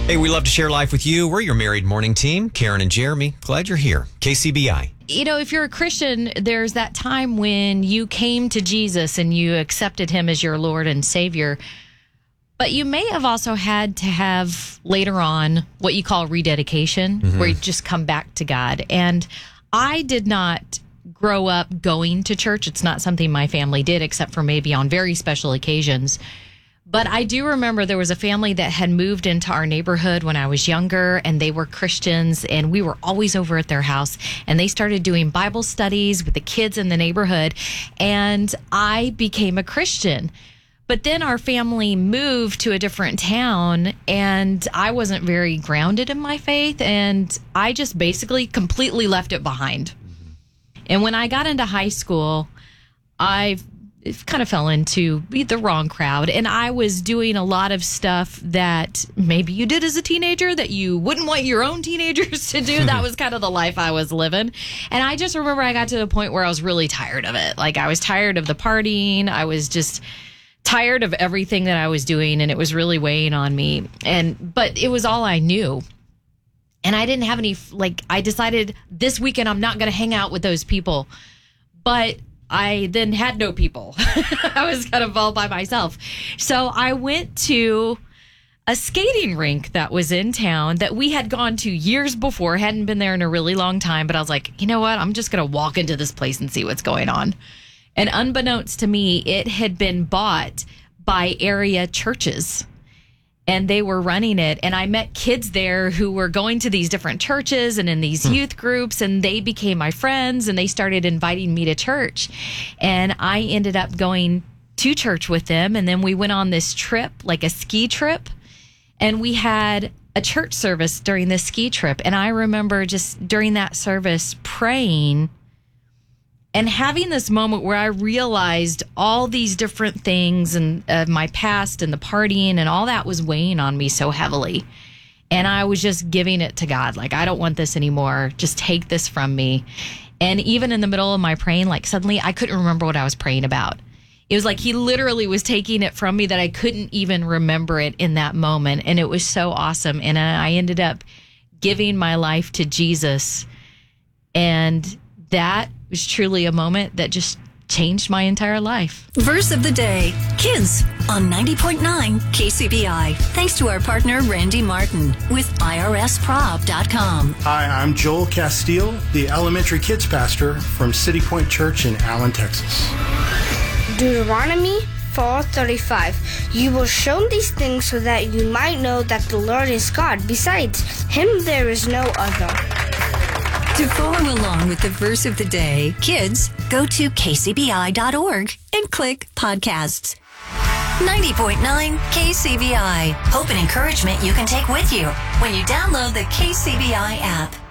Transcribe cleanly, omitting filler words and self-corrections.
Hey, we love to share life with you. We're your married morning team, Karen and Jeremy. Glad you're here. KCBI. You know, if you're a Christian, there's that time when you came to Jesus and you accepted him as your Lord and Savior. But you may have also had to have later on what you call rededication, where you just come back to God. And I did not grow up going to church. It's not something my family did, except for maybe on very special occasions. But I do remember there was a family that had moved into our neighborhood when I was younger, and they were Christians, and we were always over at their house, and they started doing Bible studies with the kids in the neighborhood, and I became a Christian. But then our family moved to a different town, and I wasn't very grounded in my faith, and I just basically completely left it behind. And when I got into high school, I kind of fell into the wrong crowd, and I was doing a lot of stuff that maybe you did as a teenager that you wouldn't want your own teenagers to do. That was kind of the life I was living. And I just remember I got to the point where I was really tired of it. Like, I was tired of the partying. I was just tired of everything that I was doing, and it was really weighing on me. But it was all I knew. And I didn't have any, I decided this weekend I'm not going to hang out with those people. But I then had no people. I was kind of all by myself. So I went to a skating rink that was in town that we had gone to years before, hadn't been there in a really long time. But I was like, you know what? I'm just going to walk into this place and see what's going on. And unbeknownst to me, it had been bought by area churches. And they were running it. And I met kids there who were going to these different churches and in these youth groups. And they became my friends. And they started inviting me to church. And I ended up going to church with them. And then we went on this trip, like a ski trip. And we had a church service during this ski trip. And I remember just during that service praying and having this moment where I realized all these different things and my past and the partying and all that was weighing on me so heavily. And I was just giving it to God. Like, I don't want this anymore. Just take this from me. And even in the middle of my praying, suddenly I couldn't remember what I was praying about. It was like he literally was taking it from me that I couldn't even remember it in that moment. And it was so awesome. And I ended up giving my life to Jesus. And that was truly a moment that just changed my entire life. Verse of the day, kids on 90.9 KCBI. Thanks to our partner, Randy Martin with IRSProb.com. Hi, I'm Joel Castile, the elementary kids pastor from City Point Church in Allen, Texas. Deuteronomy 4:35. You will show these things so that you might know that the Lord is God. Besides him, there is no other. To follow along with the verse of the day, kids, go to kcbi.org and click podcasts. 90.9 KCBI. Hope and encouragement you can take with you when you download the KCBI app.